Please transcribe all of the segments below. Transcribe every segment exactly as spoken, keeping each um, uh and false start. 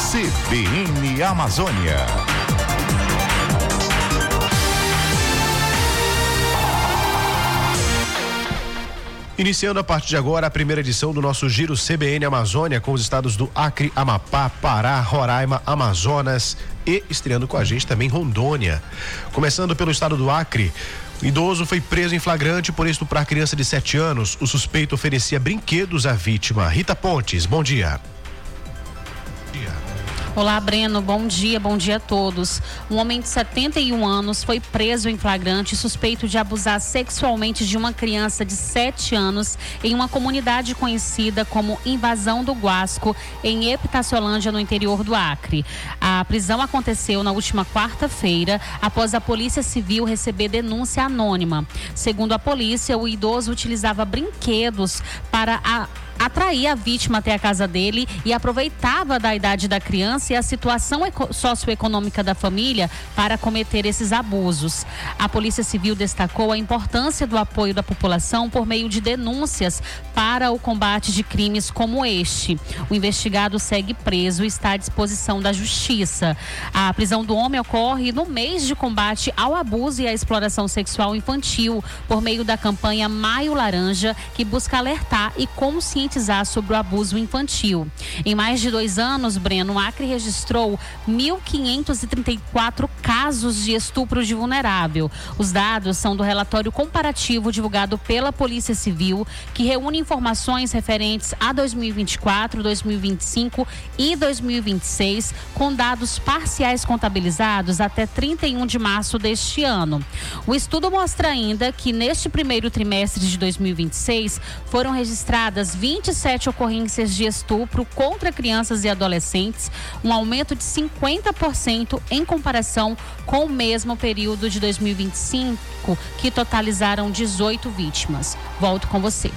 C B N Amazônia. Iniciando a partir de agora a primeira edição do nosso Giro C B N Amazônia com os estados do Acre, Amapá, Pará, Roraima, Amazonas e estreando com a gente também Rondônia. Começando pelo estado do Acre, o idoso foi preso em flagrante por estuprar criança de sete anos. O suspeito oferecia brinquedos à vítima. Rita Pontes, bom dia. Bom dia. Olá, Breno, bom dia, bom dia a todos. Um homem de setenta e um anos foi preso em flagrante suspeito de abusar sexualmente de uma criança de sete anos em uma comunidade conhecida como Invasão do Guasco, em Epitaciolândia, no interior do Acre. A prisão aconteceu na última quarta-feira, após a Polícia Civil receber denúncia anônima. Segundo a polícia, o idoso utilizava brinquedos para a atrair a vítima até a casa dele e aproveitava da idade da criança e a situação socioeconômica da família para cometer esses abusos. A Polícia Civil destacou a importância do apoio da população por meio de denúncias para o combate de crimes como este. O investigado segue preso e está à disposição da Justiça. A prisão do homem ocorre no mês de combate ao abuso e à exploração sexual infantil, por meio da campanha Maio Laranja, que busca alertar e conscientizar sobre o abuso infantil. Em mais de dois anos, Breno, o Acre registrou mil quinhentos e trinta e quatro casos de estupro de vulnerável. Os dados são do relatório comparativo divulgado pela Polícia Civil, que reúne informações referentes a dois mil e vinte e quatro, dois mil e vinte e cinco e dois mil e vinte e seis, com dados parciais contabilizados até trinta e um de março deste ano. O estudo mostra ainda que neste primeiro trimestre de dois mil e vinte e seis foram registradas vinte e sete ocorrências de estupro contra crianças e adolescentes, um aumento de cinquenta por cento em comparação com o mesmo período de dois mil e vinte e cinco, que totalizaram dezoito vítimas. Volto com você.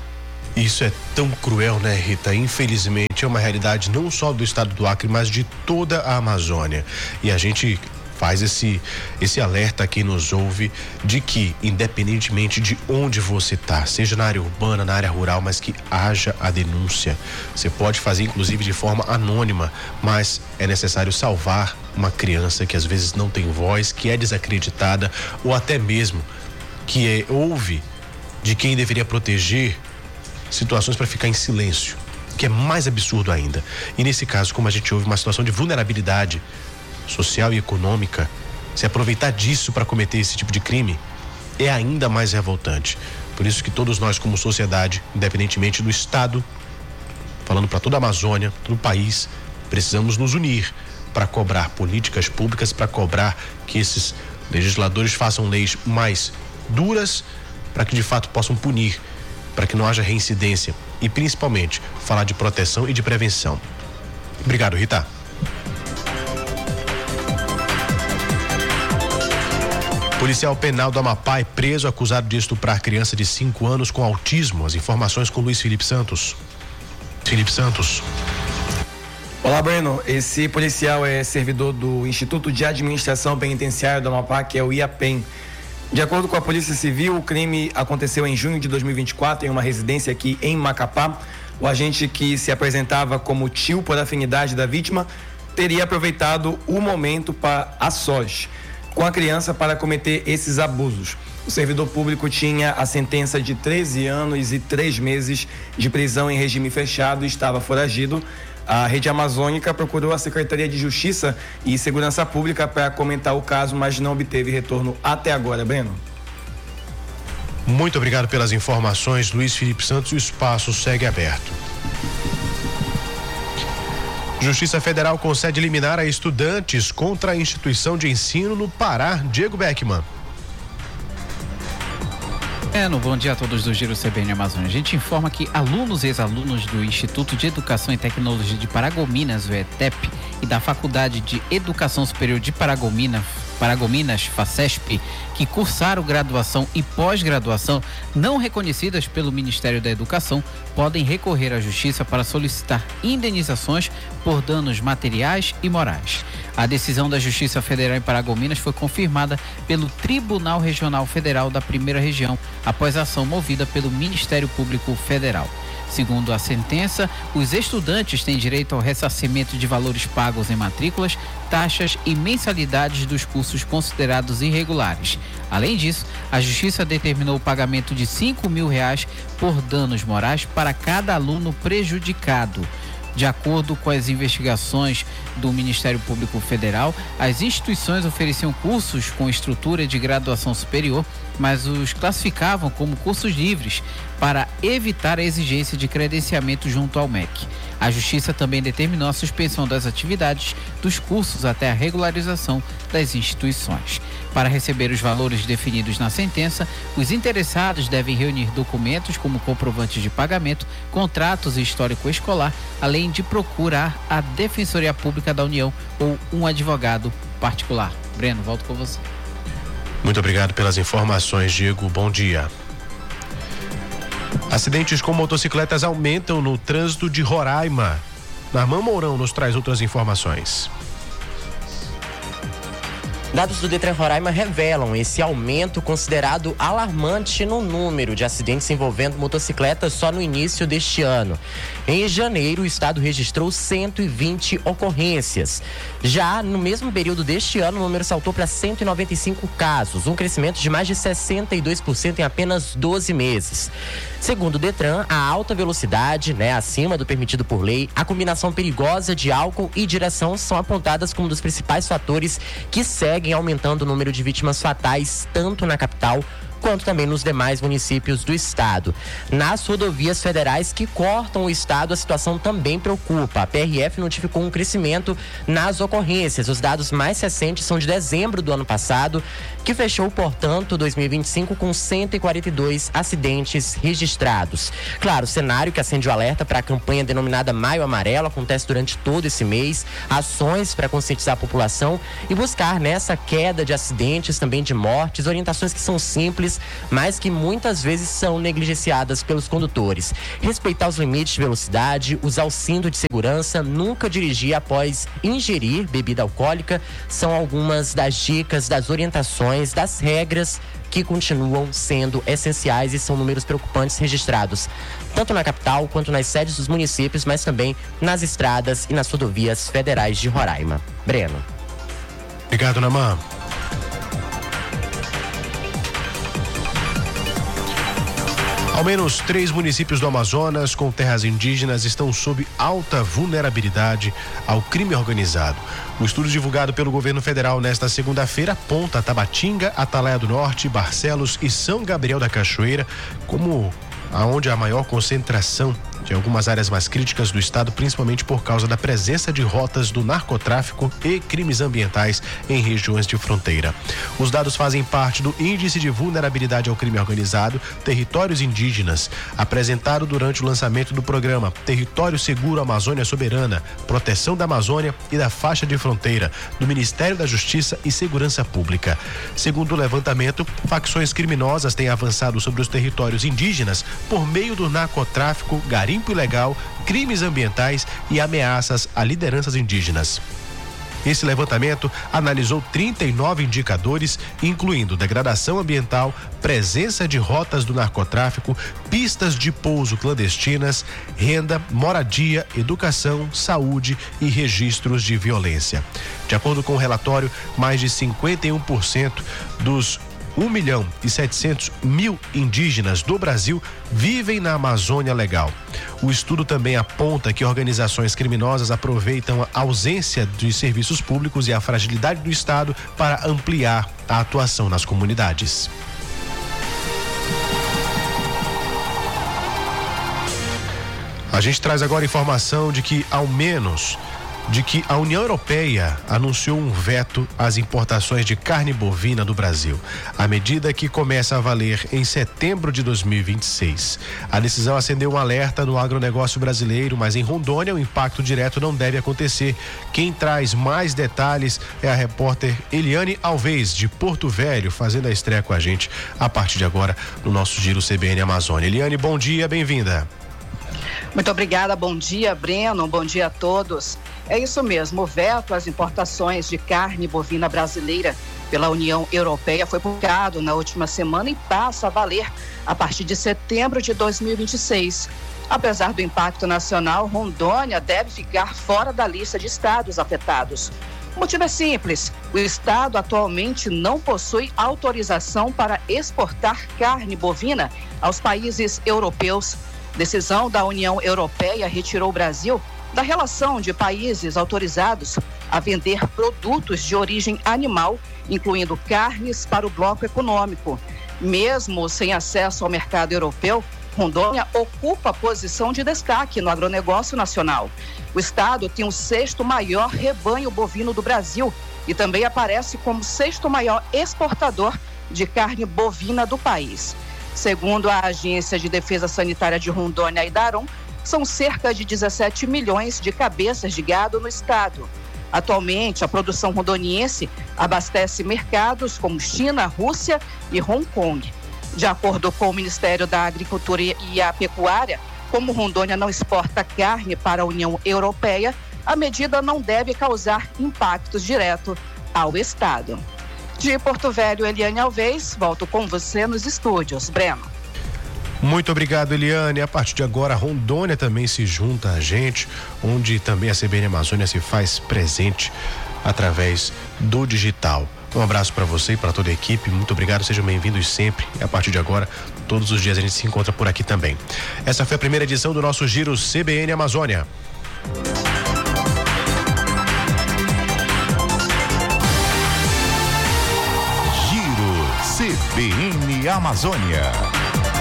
Isso é tão cruel, né, Rita? Infelizmente é uma realidade não só do estado do Acre, mas de toda a Amazônia. E a gente faz esse, esse alerta a quem nos ouve de que, independentemente de onde você está, seja na área urbana, na área rural, mas que haja a denúncia. Você pode fazer, inclusive, de forma anônima, mas é necessário salvar uma criança que às vezes não tem voz, que é desacreditada, ou até mesmo que é, ouve de quem deveria proteger situações para ficar em silêncio, que é mais absurdo ainda. E nesse caso, como a gente ouve uma situação de vulnerabilidade social e econômica, se aproveitar disso para cometer esse tipo de crime é ainda mais revoltante. Por isso que todos nós, como sociedade, independentemente do estado, falando para toda a Amazônia, todo o país, precisamos nos unir para cobrar políticas públicas, para cobrar que esses legisladores façam leis mais duras, para que de fato possam punir, para que não haja reincidência e principalmente falar de proteção e de prevenção. Obrigado, Rita. Policial penal do Amapá é preso acusado de estuprar criança de cinco anos com autismo. As informações com Luiz Felipe Santos. Felipe Santos. Olá, Breno. Esse policial é servidor do Instituto de Administração Penitenciária do Amapá, que é o IAPEN. De acordo com a Polícia Civil, o crime aconteceu em junho de dois mil e vinte e quatro em uma residência aqui em Macapá. O agente, que se apresentava como tio por afinidade da vítima, teria aproveitado o momento para a sós com a criança para cometer esses abusos. O servidor público tinha a sentença de treze anos e três meses de prisão em regime fechado e estava foragido. A Rede Amazônica procurou a Secretaria de Justiça e Segurança Pública para comentar o caso, mas não obteve retorno até agora, Breno. Muito obrigado pelas informações, Luiz Felipe Santos. O espaço segue aberto. Justiça Federal concede liminar a estudantes contra a instituição de ensino no Pará. Diego Beckman. É, no bom dia a todos do Giro C B N Amazônia. A gente informa que alunos e ex-alunos do Instituto de Educação e Tecnologia de Paragominas, o E T E P, e da Faculdade de Educação Superior de Paragominas, Paragominas, FACESP, que cursaram graduação e pós-graduação não reconhecidas pelo Ministério da Educação, podem recorrer à Justiça para solicitar indenizações por danos materiais e morais. A decisão da Justiça Federal em Paragominas foi confirmada pelo Tribunal Regional Federal da Primeira Região, após a ação movida pelo Ministério Público Federal. Segundo a sentença, os estudantes têm direito ao ressarcimento de valores pagos em matrículas, taxas e mensalidades dos cursos considerados irregulares. Além disso, a Justiça determinou o pagamento de cinco mil reais por danos morais para cada aluno prejudicado. De acordo com as investigações do Ministério Público Federal, as instituições ofereciam cursos com estrutura de graduação superior, mas os classificavam como cursos livres para evitar a exigência de credenciamento junto ao M E C. A Justiça também determinou a suspensão das atividades dos cursos até a regularização das instituições. Para receber os valores definidos na sentença, os interessados devem reunir documentos como comprovantes de pagamento, contratos e histórico escolar, além de procurar a Defensoria Pública da União ou um advogado particular. Breno, volto com você. Muito obrigado pelas informações, Diego. Bom dia. Acidentes com motocicletas aumentam no trânsito de Roraima. Narman Mourão nos traz outras informações. Dados do Detran Roraima revelam esse aumento considerado alarmante no número de acidentes envolvendo motocicletas só no início deste ano. Em janeiro, o estado registrou cento e vinte ocorrências. Já no mesmo período deste ano, o número saltou para cento e noventa e cinco casos, um crescimento de mais de sessenta e dois por cento em apenas doze meses. Segundo o Detran, a alta velocidade, né, acima do permitido por lei, a combinação perigosa de álcool e direção são apontadas como um dos principais fatores que seguem aumentando o número de vítimas fatais tanto na capital quanto também nos demais municípios do estado. Nas rodovias federais que cortam o estado, a situação também preocupa. A P R F notificou um crescimento nas ocorrências. Os dados mais recentes são de dezembro do ano passado, que fechou, portanto, dois mil e vinte e cinco com cento e quarenta e dois acidentes registrados. Claro, o cenário que acende o alerta para a campanha denominada Maio Amarelo acontece durante todo esse mês, ações para conscientizar a população e buscar nessa queda de acidentes, também de mortes, orientações que são simples, mas que muitas vezes são negligenciadas pelos condutores. Respeitar os limites de velocidade, usar o cinto de segurança, nunca dirigir após ingerir bebida alcoólica, são algumas das dicas, das orientações, das regras que continuam sendo essenciais e são números preocupantes registrados tanto na capital quanto nas sedes dos municípios, mas também nas estradas e nas rodovias federais de Roraima. Breno. Obrigado, Namã. Ao menos três municípios do Amazonas com terras indígenas estão sob alta vulnerabilidade ao crime organizado. O estudo divulgado pelo governo federal nesta segunda-feira aponta Tabatinga, Atalaia do Norte, Barcelos e São Gabriel da Cachoeira como aonde a maior concentração de algumas áreas mais críticas do estado, principalmente por causa da presença de rotas do narcotráfico e crimes ambientais em regiões de fronteira. Os dados fazem parte do Índice de Vulnerabilidade ao Crime Organizado Territórios Indígenas, apresentado durante o lançamento do programa Território Seguro Amazônia Soberana, Proteção da Amazônia e da Faixa de Fronteira, do Ministério da Justiça e Segurança Pública. Segundo o levantamento, facções criminosas têm avançado sobre os territórios indígenas por meio do narcotráfico, garimpo ilegal, crimes ambientais e ameaças a lideranças indígenas. Esse levantamento analisou trinta e nove indicadores, incluindo degradação ambiental, presença de rotas do narcotráfico, pistas de pouso clandestinas, renda, moradia, educação, saúde e registros de violência. De acordo com o relatório, mais de cinquenta e um por cento dos um milhão e setecentos mil indígenas do Brasil vivem na Amazônia Legal. O estudo também aponta que organizações criminosas aproveitam a ausência de serviços públicos e a fragilidade do Estado para ampliar a atuação nas comunidades. A gente traz agora informação de que ao menos de que a União Europeia anunciou um veto às importações de carne bovina do Brasil. A medida que começa a valer em setembro de dois mil e vinte e seis. A decisão acendeu um alerta no agronegócio brasileiro, mas em Rondônia o impacto direto não deve acontecer. Quem traz mais detalhes é a repórter Eliane Alves, de Porto Velho, fazendo a estreia com a gente a partir de agora no nosso Giro C B N Amazônia. Eliane, bom dia, bem-vinda. Muito obrigada, bom dia, Breno, bom dia a todos. É isso mesmo, o veto às importações de carne bovina brasileira pela União Europeia foi publicado na última semana e passa a valer a partir de setembro de dois mil e vinte e seis. Apesar do impacto nacional, Rondônia deve ficar fora da lista de estados afetados. O motivo é simples: o estado atualmente não possui autorização para exportar carne bovina aos países europeus. Decisão da União Europeia retirou o Brasil da relação de países autorizados a vender produtos de origem animal, incluindo carnes, para o bloco econômico. Mesmo sem acesso ao mercado europeu, Rondônia ocupa a posição de destaque no agronegócio nacional. O estado tem o sexto maior rebanho bovino do Brasil e também aparece como sexto maior exportador de carne bovina do país. Segundo a Agência de Defesa Sanitária de Rondônia, Idaron, são cerca de dezessete milhões de cabeças de gado no estado. Atualmente, a produção rondoniense abastece mercados como China, Rússia e Hong Kong. De acordo com o Ministério da Agricultura e a Pecuária, como Rondônia não exporta carne para a União Europeia, a medida não deve causar impactos diretos ao estado. De Porto Velho, Eliane Alves, volto com você nos estúdios. Breno. Muito obrigado, Eliane. A partir de agora, Rondônia também se junta a gente, onde também a C B N Amazônia se faz presente através do digital. Um abraço para você e para toda a equipe. Muito obrigado, sejam bem-vindos sempre. E a partir de agora, todos os dias a gente se encontra por aqui também. Essa foi a primeira edição do nosso Giro C B N Amazônia. Giro C B N Amazônia.